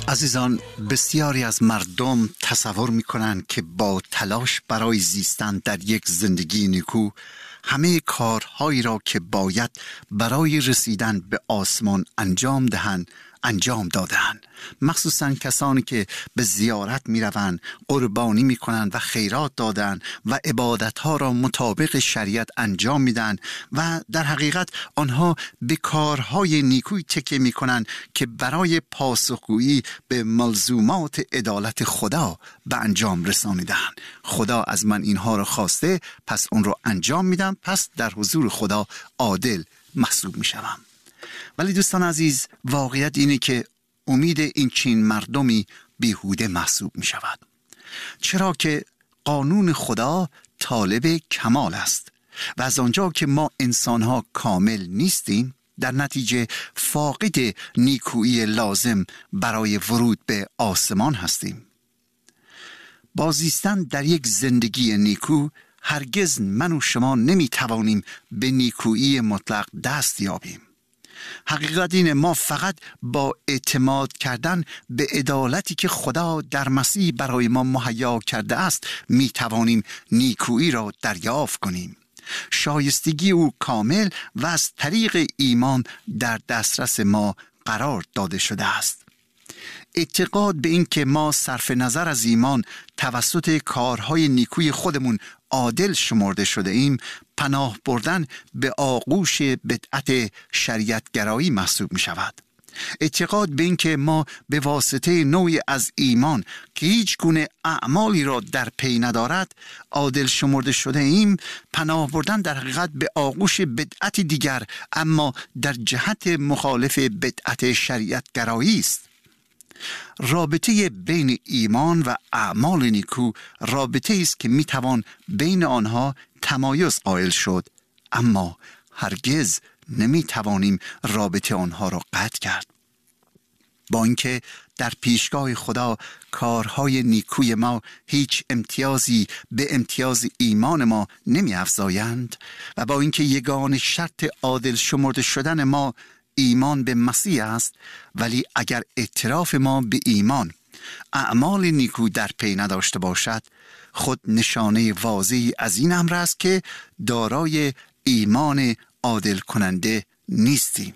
عزیزان، بسیاری از مردم تصور می‌کنند که با تلاش برای زیستن در یک زندگی نیکو همه کارهایی را که باید برای رسیدن به آسمان انجام دهند انجام داده‌اند. مخصوصاً کسانی که به زیارت می‌روند، قربانی می‌کنند و خیرات دادند و عبادت‌ها را مطابق شریعت انجام می‌دهند و در حقیقت آنها به کارهای نیکویی تکیه می‌کنند که برای پاسخگویی به ملزومات عدالت خدا به انجام رسانیده‌اند. خدا از من اینها را خواسته، پس اون را انجام میدم، پس در حضور خدا عادل محسوب می‌شوم. ولی دوستان عزیز، واقعیت اینه که امید این چنین مردمی بیهوده محسوب می شود. چرا که قانون خدا طالب کمال است و از آنجا که ما انسانها کامل نیستیم، در نتیجه فاقد نیکویی لازم برای ورود به آسمان هستیم. با زیستن در یک زندگی نیکو هرگز من و شما نمی توانیم به نیکویی مطلق دست یابیم. حقیقت اینه ما فقط با اعتماد کردن به عدالتی که خدا در مسیح برای ما مهیا کرده است می توانیم نیکویی را دریافت کنیم. شایستگی او کامل و از طریق ایمان در دسترس ما قرار داده شده است. اعتقاد به این که ما صرف نظر از ایمان توسط کارهای نیکوی خودمون عادل شمرده شده ایم، پناه بردن به آغوش بدعت شریعتگرایی محسوب می شود. اعتقاد به این که ما به واسطه نوعی از ایمان که هیچ گونه اعمالی را در پی ندارد عادل شمرده شده ایم، پناه بردن در حقیقت به آغوش بدعت دیگر اما در جهت مخالف بدعت شریعتگرایی است. رابطه بین ایمان و اعمال نیکو رابطه است که میتوان بین آنها تمایز قائل شد، اما هرگز نمیتوانیم رابطه آنها را قطع کرد. با اینکه در پیشگاه خدا کارهای نیکوی ما هیچ امتیازی به امتیاز ایمان ما نمی افزایند و با اینکه یگانه شرط عادل شمرده شدن ما ایمان به مسیح است، ولی اگر اعتراف ما به ایمان اعمال نیکو در پی نداشته باشد، خود نشانه واضحی از این امر است که دارای ایمان عادل کننده نیستیم.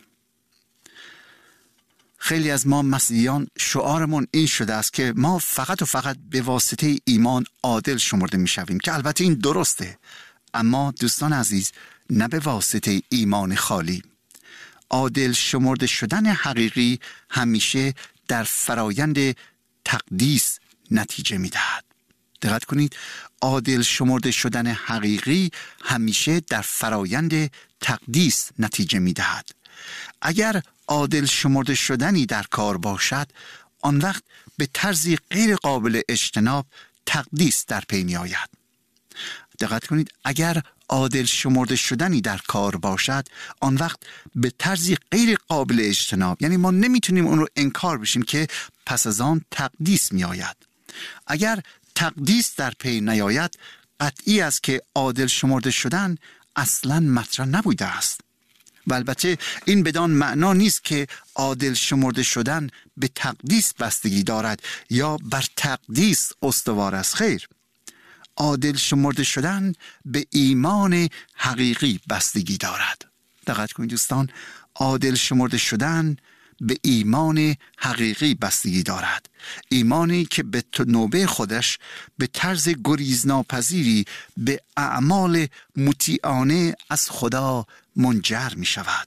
خیلی از ما مسیحیان شعارمون این شده است که ما فقط و فقط به واسطه ایمان عادل شمرده می شویم، که البته این درسته، اما دوستان عزیز، نه به واسطه ایمان خالی. عادل شمرده شدن حقیقی همیشه در فرایند تقدیس نتیجه می دهد. دقت کنید، عادل شمرده شدن حقیقی همیشه در فرایند تقدیس نتیجه می دهد. اگر عادل شمرده شدنی در کار باشد، آن وقت به طرزی غیر قابل اجتناب تقدیس در پی می آید. دقت کنید، اگر عادل شمرده شدنی در کار باشد، آن وقت به طرزی غیر قابل اجتناب، یعنی ما نمیتونیم اون رو انکار بشیم، که پس از آن تقدیس می آید. اگر تقدیس در پی نیاید، قطعی است که عادل شمرده شدن اصلاً مطرح نبوده است. و البته این بدان معنا نیست که عادل شمرده شدن به تقدیس بستگی دارد یا بر تقدیس استوار است. خیر، عادل شمرده شدن به ایمان حقیقی بستگی دارد. دقت کنید دوستان، عادل شمرده شدن به ایمان حقیقی بستگی دارد. ایمانی که به نوبه خودش به طرز گریزناپذیری به اعمال مطیعانه از خدا منجر می شود.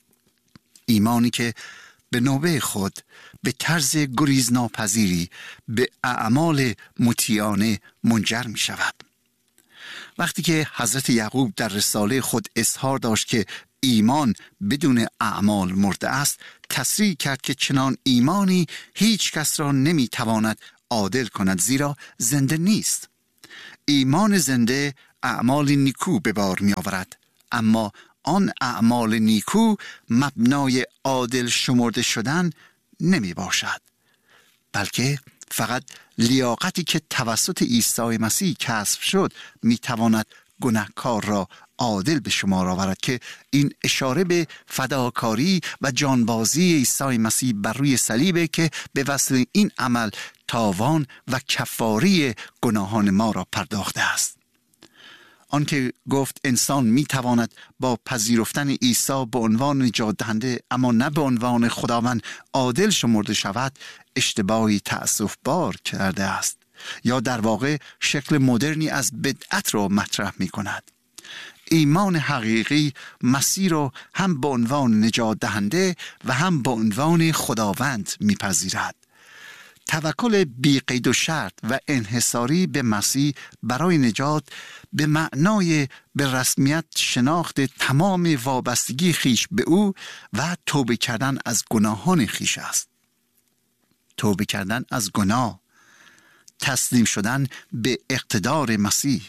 ایمانی که به نوبه خود به طرز گریزناپذیری به اعمال مطیعانه منجر می شود. وقتی که حضرت یعقوب در رساله خود اظهار داشت که ایمان بدون اعمال مرده است، تصریح کرد که چنان ایمانی هیچ کس را نمی تواند عادل کند، زیرا زنده نیست. ایمان زنده اعمال نیکو به بار می آورد، اما آن اعمال نیکو مبنای عادل شمرده شدن نمی باشد، بلکه فقط لیاقتی که توسط عیسی مسیح کسب شد می تواند گنهکار را عادل به شمار آورد، که این اشاره به فداکاری و جانبازی عیسی مسیح بر روی صلیب که به وسیله این عمل تاوان و کفاری گناهان ما را پرداخته است. آن که گفت انسان می تواند با پذیرفتن عیسی به عنوان نجات دهنده اما نه به عنوان خداوند عادل شمرده شود، اشتباهی تأسف بار کرده است، یا در واقع شکل مدرنی از بدعت را مطرح می کند. ایمان حقیقی مسیح را هم به عنوان نجات دهنده و هم به عنوان خداوند می پذیرد. توکل بی قید و شرط و انحصاری به مسیح برای نجات به معنای به رسمیت شناخت تمام وابستگی خیش به او و توبه کردن از گناهان خیش است. توبه کردن از گناه، تسلیم شدن به اقتدار مسیح.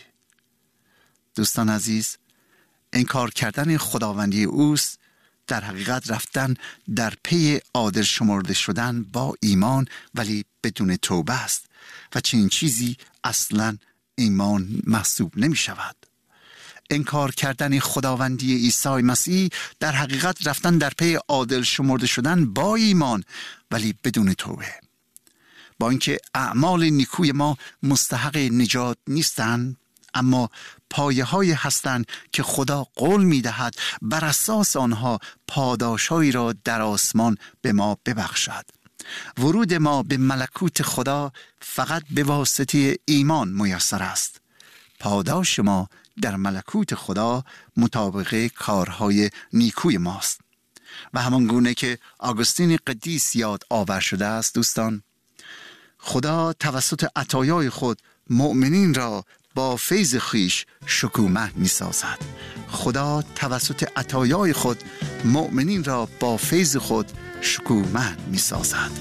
دوستان عزیز، انکار کردن خداوندی اوست در حقیقت رفتن در پی عادل شمرده شدن با ایمان ولی بدون توبه است و چنین چیزی اصلا ایمان محسوب نمی شود. انکار کردن خداوندی عیسی مسیح در حقیقت رفتن در پی عادل شمرده شدن با ایمان ولی بدون توبه. با اینکه اعمال نیکوی ما مستحق نجات نیستند، اما پایه‌هایی هستند که خدا قول می‌دهد بر اساس آنها پاداش‌هایی را در آسمان به ما ببخشد. ورود ما به ملکوت خدا فقط به واسطه ایمان میسر است. پاداش ما در ملکوت خدا مطابق کارهای نیکوی ماست. و همان گونه که آگوستین قدیس یاد آور شده است، دوستان، خدا توسط عطایای خود مؤمنین را با فیض خیش شکومه می سازد. خدا توسط عطایای خود مؤمنین را با فیض خود شکومه می سازد.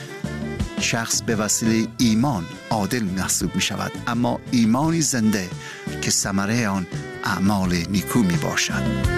شخص به وسیله ایمان عادل محسوب می شود، اما ایمانی زنده که ثمره آن اعمال نیکو می باشد.